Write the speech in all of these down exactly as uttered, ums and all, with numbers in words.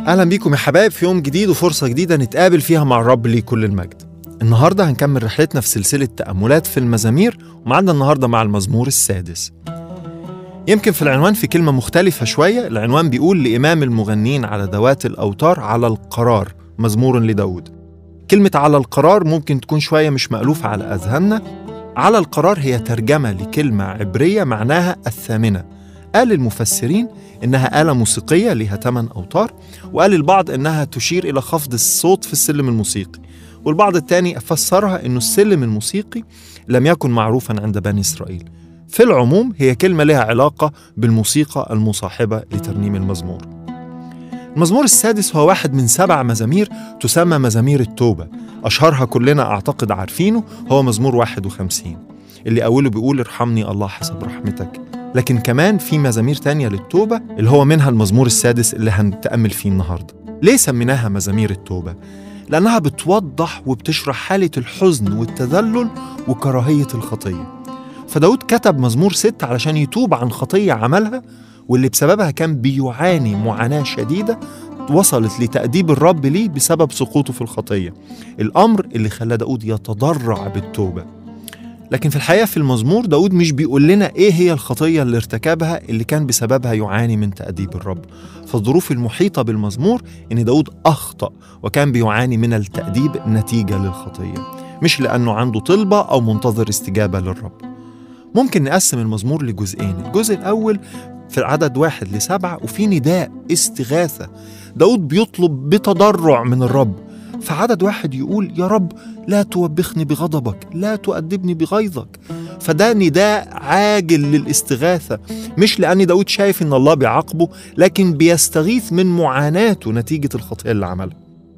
أهلا بيكم يا حبايب في يوم جديد وفرصة جديدة نتقابل فيها مع الرب ليه كل المجد. النهاردة هنكمل رحلتنا في سلسلة تأملات في المزامير، ومعنا النهاردة مع المزمور السادس. يمكن في العنوان في كلمة مختلفة شوية. العنوان بيقول لإمام المغنين على ذوات الأوتار على القرار، مزمور لداود. كلمة على القرار ممكن تكون شوية مش مألوفة على أذهاننا. على القرار هي ترجمة لكلمة عبرية معناها الثامنة. قال المفسرين إنها آلة موسيقية لها ثمان أوتار، وقال البعض إنها تشير إلى خفض الصوت في السلم الموسيقي، والبعض الثاني فسرها إنه السلم الموسيقي لم يكن معروفا عند بني إسرائيل. في العموم هي كلمة لها علاقة بالموسيقى المصاحبة لترنيم المزمور. المزمور السادس هو واحد من سبع مزامير تسمى مزامير التوبة. أشهرها كلنا أعتقد عارفينه هو مزمور واحد وخمسين اللي أوله بيقول ارحمني الله حسب رحمتك. لكن كمان في مزامير تانية للتوبة اللي هو منها المزمور السادس اللي هنتأمل فيه النهاردة. ليه سميناها مزامير التوبة؟ لأنها بتوضح وبتشرح حالة الحزن والتذلل وكراهية الخطية. فداود كتب مزمور ستة علشان يتوب عن خطية عملها، واللي بسببها كان بيعاني معاناة شديدة وصلت لتأديب الرب ليه بسبب سقوطه في الخطية، الأمر اللي خلى داود يتضرع بالتوبة. لكن في الحقيقة في المزمور داود مش بيقول لنا إيه هي الخطية اللي ارتكبها اللي كان بسببها يعاني من تأديب الرب. فالظروف المحيطة بالمزمور إن داود أخطأ وكان بيعاني من التأديب نتيجة للخطية، مش لأنه عنده طلبة أو منتظر استجابة للرب. ممكن نقسم المزمور لجزئين. الجزء الأول في العدد واحد لسبعة وفي نداء استغاثة. داود بيطلب بتضرع من الرب. فعدد واحد يقول يا رب لا توبخني بغضبك، لا تؤدبني بغيظك. فده نداء عاجل للاستغاثة، مش لأن داود شايف إن الله بيعاقبه، لكن بيستغيث من معاناته نتيجة الخطيئة اللي عملها.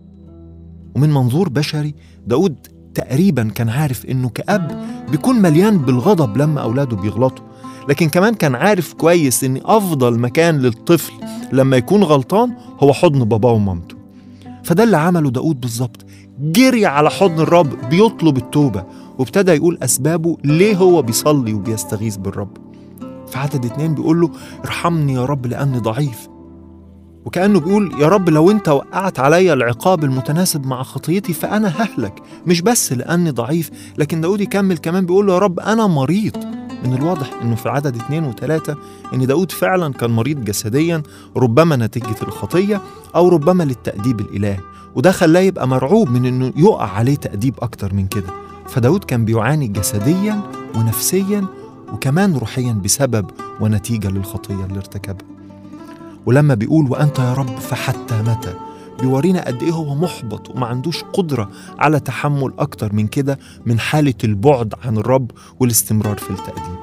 ومن منظور بشري داود تقريبا كان عارف إنه كأب بيكون مليان بالغضب لما أولاده بيغلطوا، لكن كمان كان عارف كويس إن أفضل مكان للطفل لما يكون غلطان هو حضن باباه ومامته. فده اللي عمله داود بالظبط، جري على حضن الرب بيطلب التوبة، وابتدى يقول أسبابه ليه هو بيصلي وبيستغيث بالرب. في عدد اتنين بيقول له ارحمني يا رب لأني ضعيف. وكأنه بيقول يا رب لو انت وقعت عليا العقاب المتناسب مع خطيتي فأنا ههلك، مش بس لأني ضعيف، لكن داود يكمل كمان بيقول له يا رب أنا مريض. من الواضح انه في عدد اتنين وتلاتة ان داود فعلا كان مريض جسديا، ربما نتيجة الخطية او ربما للتأديب الالهي، وده خلاه يبقى مرعوب من انه يقع عليه تأديب اكتر من كده. فداود كان بيعاني جسديا ونفسيا وكمان روحيا بسبب ونتيجة للخطية اللي ارتكبها. ولما بيقول وانت يا رب فحتى متى، بيورينا قد ايه هو محبط وما عندوش قدرة على تحمل اكتر من كده من حالة البعد عن الرب والاستمرار في التأديب.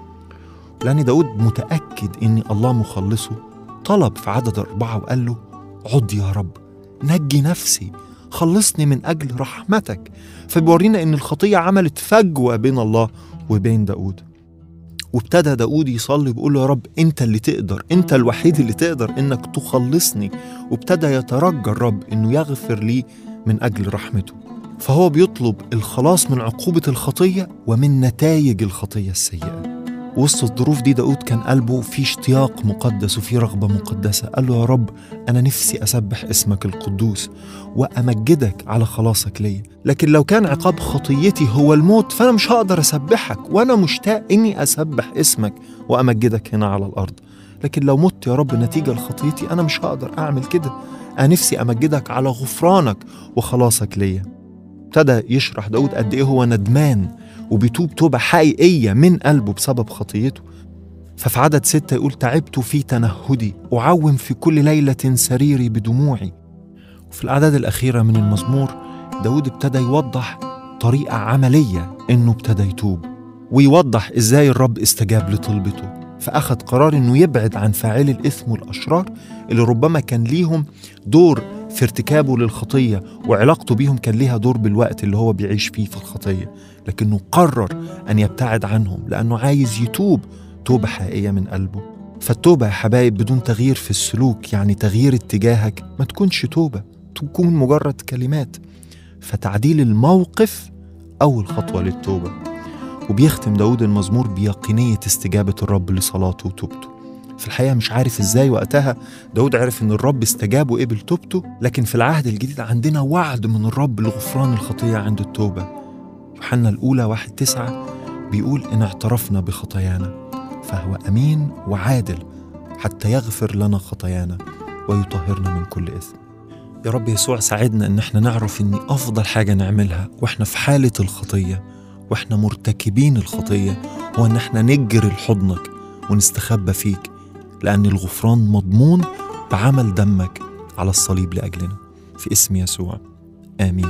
لأن داود متأكد ان الله مخلصه، طلب في عدد أربعة وقال له عد يا رب نجي نفسي، خلصني من أجل رحمتك. فبيورينا ان الخطية عملت فجوة بين الله وبين داود. وابتدى داود يصلي بيقول له يا رب انت اللي تقدر، انت الوحيد اللي تقدر انك تخلصني، وابتدى يترجى الرب انه يغفر لي من اجل رحمته. فهو بيطلب الخلاص من عقوبة الخطية ومن نتائج الخطية السيئة. وسط الظروف دي داود كان قلبه فيه اشتياق مقدس وفيه رغبة مقدسة. قال له يا رب أنا نفسي أسبح اسمك القدوس وأمجدك على خلاصك لي، لكن لو كان عقاب خطيتي هو الموت فأنا مش هقدر أسبحك، وأنا مشتاق إني أسبح اسمك وأمجدك هنا على الأرض. لكن لو مت يا رب نتيجة لخطيتي أنا مش هقدر أعمل كده. أنا نفسي أمجدك على غفرانك وخلاصك لي. ابتدى يشرح داود قد إيه هو ندمان وبيتوب توبة حقيقية من قلبه بسبب خطيته. ففي عدد ستة يقول تعبت في تنهدي، أعوم في كل ليلة سريري بدموعي. وفي الأعداد الأخيرة من المزمور داود ابتدى يوضح طريقة عملية إنه ابتدى يتوب، ويوضح إزاي الرب استجاب لطلبته. فأخذ قرار إنه يبعد عن فاعلي الإثم والأشرار اللي ربما كان ليهم دور في ارتكابه للخطية، وعلاقته بيهم كان ليها دور بالوقت اللي هو بيعيش فيه في الخطية، لكنه قرر أن يبتعد عنهم لأنه عايز يتوب توبة حقيقية من قلبه. فالتوبة يا حبايب بدون تغيير في السلوك، يعني تغيير اتجاهك، ما تكونش توبة، تكون مجرد كلمات. فتعديل الموقف أول خطوة للتوبة. وبيختم داود المزمور بيقينية استجابة الرب لصلاته وتوبته. في الحقيقة مش عارف إزاي وقتها داود عرف إن الرب استجاب وقبل توبته، لكن في العهد الجديد عندنا وعد من الرب لغفران الخطية عند التوبة. يوحنا الأولى واحد تسعة بيقول إن اعترفنا بخطايانا فهو أمين وعادل حتى يغفر لنا خطايانا ويطهرنا من كل إثم. يا رب يسوع ساعدنا إن احنا نعرف إن أفضل حاجة نعملها وإحنا في حالة الخطية وإحنا مرتكبين الخطية هو إن احنا نجري لحضنك ونستخبى فيك، لأن الغفران مضمون بعمل دمك على الصليب لأجلنا. في اسم يسوع آمين.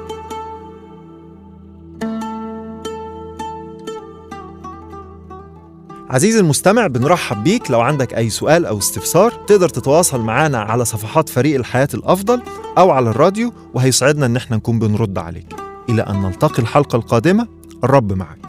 عزيزي المستمع، بنرحب بيك. لو عندك أي سؤال أو استفسار تقدر تتواصل معنا على صفحات فريق الحياة الأفضل أو على الراديو، وهيسعدنا إن احنا نكون بنرد عليك. إلى أن نلتقي الحلقة القادمة، الرب معك.